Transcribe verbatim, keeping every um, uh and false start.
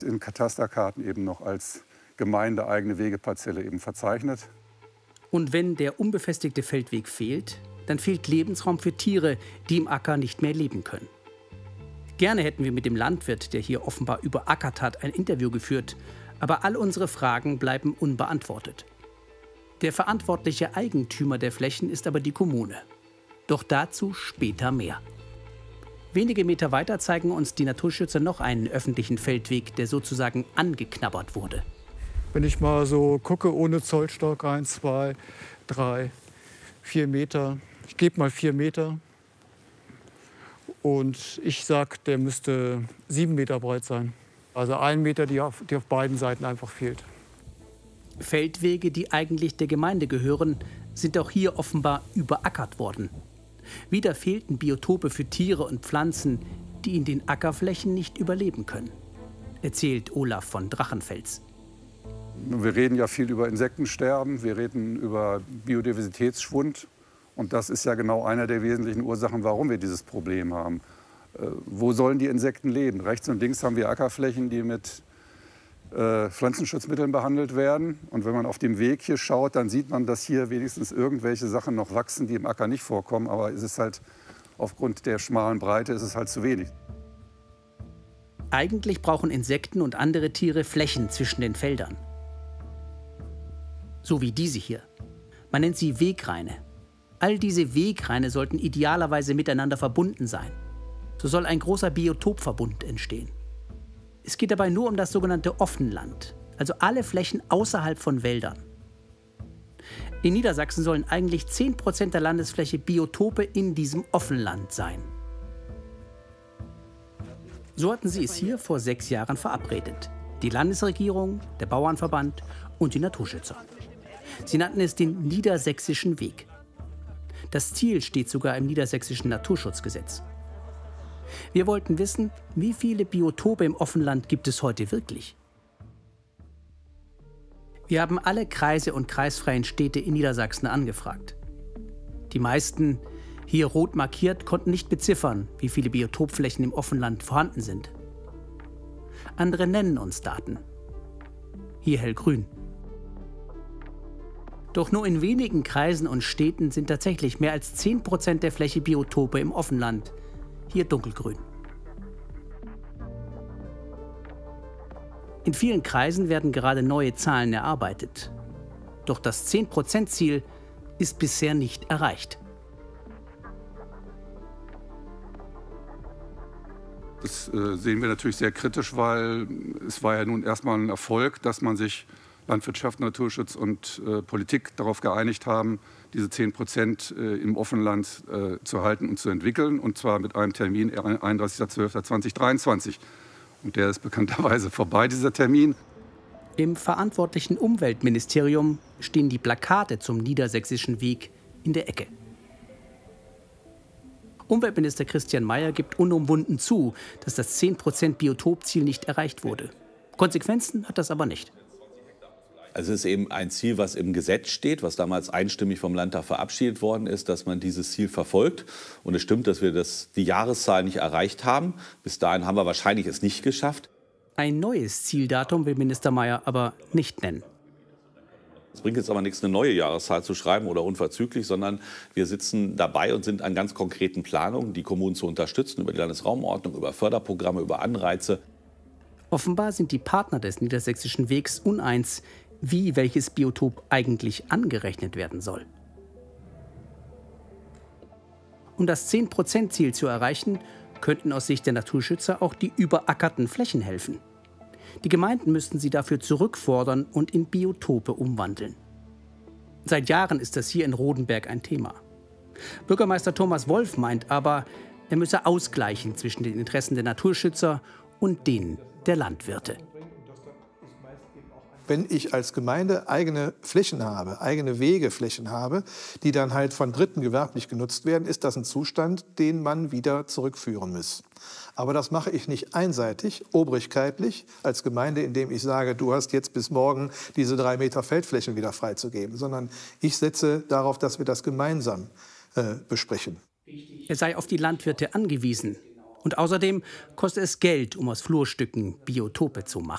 In Katasterkarten eben noch als gemeindeeigene Wegeparzelle eben verzeichnet. Und wenn der unbefestigte Feldweg fehlt, dann fehlt Lebensraum für Tiere, die im Acker nicht mehr leben können. Gerne hätten wir mit dem Landwirt, der hier offenbar überackert hat, ein Interview geführt, aber all unsere Fragen bleiben unbeantwortet. Der verantwortliche Eigentümer der Flächen ist aber die Kommune. Doch dazu später mehr. Wenige Meter weiter zeigen uns die Naturschützer noch einen öffentlichen Feldweg, der sozusagen angeknabbert wurde. Wenn ich mal so gucke, ohne Zollstock, eins, zwei, drei, vier Meter. Ich gebe mal vier Meter. Und ich sage, der müsste sieben Meter breit sein. Also ein Meter, die auf, die auf beiden Seiten einfach fehlt. Feldwege, die eigentlich der Gemeinde gehören, sind auch hier offenbar überackert worden. Wieder fehlten Biotope für Tiere und Pflanzen, die in den Ackerflächen nicht überleben können, erzählt Olaf von Drachenfels. Wir reden ja viel über Insektensterben, wir reden über Biodiversitätsschwund. Und das ist ja genau einer der wesentlichen Ursachen, warum wir dieses Problem haben. Äh, wo sollen die Insekten leben? Rechts und links haben wir Ackerflächen, die mit äh, Pflanzenschutzmitteln behandelt werden. Und wenn man auf dem Weg hier schaut, dann sieht man, dass hier wenigstens irgendwelche Sachen noch wachsen, die im Acker nicht vorkommen. Aber es ist halt aufgrund der schmalen Breite ist es halt zu wenig. Eigentlich brauchen Insekten und andere Tiere Flächen zwischen den Feldern. So wie diese hier. Man nennt sie Wegreine. All diese Wegreine sollten idealerweise miteinander verbunden sein. So soll ein großer Biotopverbund entstehen. Es geht dabei nur um das sogenannte Offenland, also alle Flächen außerhalb von Wäldern. In Niedersachsen sollen eigentlich zehn Prozent der Landesfläche Biotope in diesem Offenland sein. So hatten sie es hier vor sechs Jahren verabredet. Die Landesregierung, der Bauernverband und die Naturschützer. Sie nannten es den Niedersächsischen Weg. Das Ziel steht sogar im Niedersächsischen Naturschutzgesetz. Wir wollten wissen, wie viele Biotope im Offenland gibt es heute wirklich? Wir haben alle Kreise und kreisfreien Städte in Niedersachsen angefragt. Die meisten, hier rot markiert, konnten nicht beziffern, wie viele Biotopflächen im Offenland vorhanden sind. Andere nennen uns Daten. Hier hellgrün. Doch nur in wenigen Kreisen und Städten sind tatsächlich mehr als zehn Prozent der Fläche Biotope im Offenland. Hier dunkelgrün. In vielen Kreisen werden gerade neue Zahlen erarbeitet. Doch das zehn Prozent Ziel ist bisher nicht erreicht. Das äh, sehen wir natürlich sehr kritisch, weil es war ja nun erstmal ein Erfolg, dass man sich Landwirtschaft, Naturschutz und äh, Politik darauf geeinigt haben, diese zehn Prozent äh, im Offenland äh, zu halten und zu entwickeln. Und zwar mit einem Termin einunddreißigster zwölfter zweitausenddreiundzwanzig. Und der ist bekannterweise vorbei, dieser Termin. Im verantwortlichen Umweltministerium stehen die Plakate zum Niedersächsischen Weg in der Ecke. Umweltminister Christian Mayer gibt unumwunden zu, dass das zehn Prozent Biotopziel nicht erreicht wurde. Konsequenzen hat das aber nicht. Also es ist eben ein Ziel, was im Gesetz steht, was damals einstimmig vom Landtag verabschiedet worden ist, dass man dieses Ziel verfolgt. Und es stimmt, dass wir das, die Jahreszahl nicht erreicht haben. Bis dahin haben wir wahrscheinlich es nicht geschafft. Ein neues Zieldatum will Minister Mayer aber nicht nennen. Es bringt jetzt aber nichts, eine neue Jahreszahl zu schreiben oder unverzüglich, sondern wir sitzen dabei und sind an ganz konkreten Planungen, die Kommunen zu unterstützen, über die Landesraumordnung, über Förderprogramme, über Anreize. Offenbar sind die Partner des Niedersächsischen Wegs uneins, wie welches Biotop eigentlich angerechnet werden soll. Um das zehn Prozent Ziel zu erreichen, könnten aus Sicht der Naturschützer auch die überackerten Flächen helfen. Die Gemeinden müssten sie dafür zurückfordern und in Biotope umwandeln. Seit Jahren ist das hier in Rodenberg ein Thema. Bürgermeister Thomas Wolf meint aber, er müsse ausgleichen zwischen den Interessen der Naturschützer und denen der Landwirte. Wenn ich als Gemeinde eigene Flächen habe, eigene Wegeflächen habe, die dann halt von Dritten gewerblich genutzt werden, ist das ein Zustand, den man wieder zurückführen muss. Aber das mache ich nicht einseitig, obrigkeitlich, als Gemeinde, indem ich sage, du hast jetzt bis morgen diese drei Meter Feldflächen wieder freizugeben, sondern ich setze darauf, dass wir das gemeinsam äh, besprechen. Er sei auf die Landwirte angewiesen. Und außerdem koste es Geld, um aus Flurstücken Biotope zu machen.